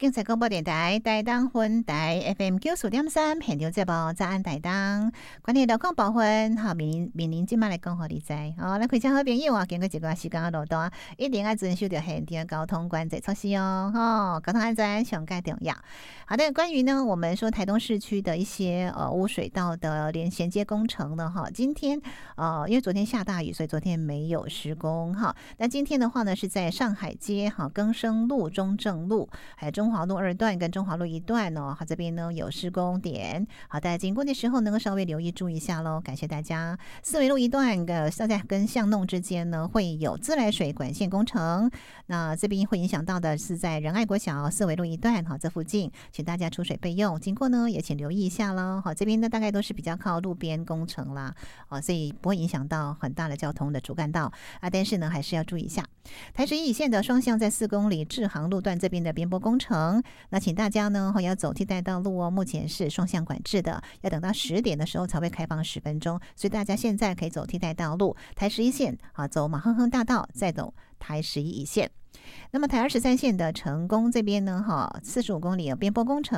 警察广播电台台东分台 FM 94.3现场节目早安台东，关于路况保分好，明年今晚来讲互你知哦。咱开车好朋友啊，经过一段时间的路段，一定要遵守着现场交通管制措施哦。交通安全上盖重要。好的，关于呢，我们说台东市区的一些污水道的连衔接工程呢，今天因为昨天下大雨，所以昨天没有施工哈。那今天的话呢，是在上海街更生路、中正路还有中华路2段跟中华路1段哦，这边呢有施工点，好，大家经过的时候能够稍微留意注意一下咯，感谢大家。四维路1段在跟巷弄之间呢会有自来水管线工程，那这边会影响到的是在仁爱国小四维路1段这附近，请大家出水备用，经过呢也请留意一下咯。这边呢大概都是比较靠路边工程啦，所以不会影响到很大的交通的主干道但是呢还是要注意一下。台十一线的双向在4公里志航路段这边的边坡工程，那请大家呢要走替代道路哦，目前是双向管制的，要等到10点的时候才会开放10分钟，所以大家现在可以走替代道路，台11线走马亨亨大道，再走台11一线。那么台23线的成功这边呢45公里有边坡工程，